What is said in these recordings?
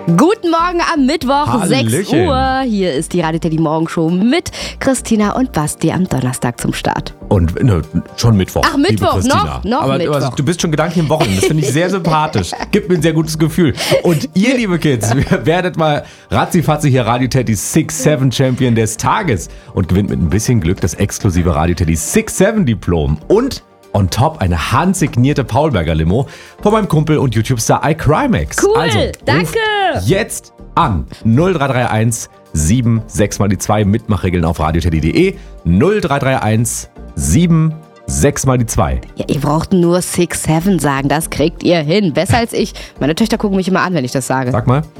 Guten Morgen am Mittwoch, Hallöchen. 6 Uhr. Hier ist die Radio Teddy Morgenshow mit Christina und Basti am Donnerstag zum Start. Und schon Mittwoch. Ach, Mittwoch, liebe Christina. noch aber Mittwoch. Du bist schon gedanklich im Wochenende. Das finde ich sehr sympathisch. Gibt mir ein sehr gutes Gefühl. Und ihr, liebe Kids, werdet mal ratzifatzi hier Radio Teddy 6-7 Champion des Tages und gewinnt mit ein bisschen Glück das exklusive Radio Teddy 6-7 Diplom. Und on top eine handsignierte Paulberger Limo von meinem Kumpel und YouTube-Star iCrimex. Cool, Also, danke. Jetzt an 0331 76 mal die 2 Mitmachregeln auf radioteddy.de 0331 76 mal die 2. Ja, ihr braucht nur 6-7 sagen, das kriegt ihr hin. Besser als ich. Meine Töchter gucken mich immer an, wenn ich das sage. Sag mal.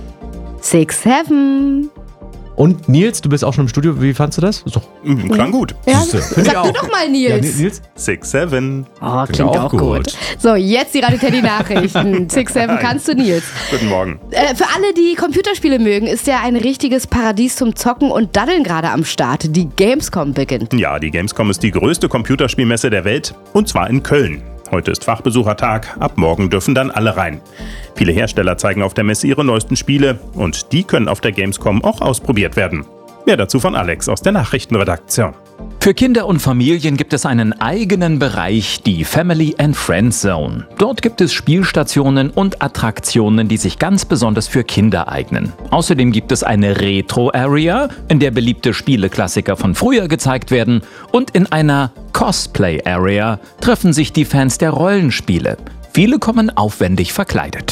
6-7. Und Nils, du bist auch schon im Studio. Wie fandst du das? Ist doch Klang gut. Ja, Siehste, find ich sag du auch. doch mal, Ja, Nils. Nils? 6-7. Oh, klingt auch auch gut. gut. So, jetzt die Radio Teddy Nachrichten. 6-7 kannst du, Nils. Guten Morgen. Für alle, die Computerspiele mögen, ist ja ein richtiges Paradies zum Zocken und Daddeln gerade am Start. Die Gamescom beginnt. Ja, die Gamescom ist die größte Computerspielmesse der Welt, und zwar in Köln. Heute ist Fachbesuchertag, ab morgen dürfen dann alle rein. Viele Hersteller zeigen auf der Messe ihre neuesten Spiele und die können auf der Gamescom auch ausprobiert werden. Mehr dazu von Alex aus der Nachrichtenredaktion. Für Kinder und Familien gibt es einen eigenen Bereich, die Family and Friends Zone. Dort gibt es Spielstationen und Attraktionen, die sich ganz besonders für Kinder eignen. Außerdem gibt es eine Retro-Area, in der beliebte Spieleklassiker von früher gezeigt werden. Und in einer Cosplay-Area treffen sich die Fans der Rollenspiele. Viele kommen aufwendig verkleidet.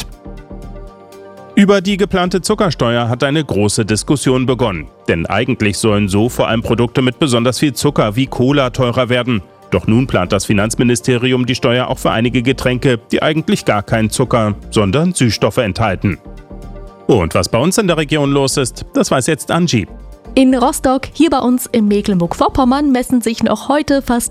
Über die geplante Zuckersteuer hat eine große Diskussion begonnen. Denn eigentlich sollen so vor allem Produkte mit besonders viel Zucker wie Cola teurer werden. Doch nun plant das Finanzministerium die Steuer auch für einige Getränke, die eigentlich gar keinen Zucker, sondern Süßstoffe enthalten. Und was bei uns in der Region los ist, das weiß jetzt Angie. In Rostock, hier bei uns in Mecklenburg-Vorpommern, messen sich noch heute fast